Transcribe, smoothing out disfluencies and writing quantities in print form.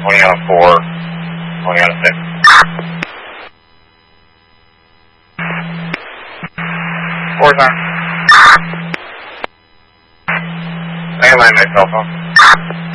20 on 4, 20 on 6. Four's on. I can land my cell phone.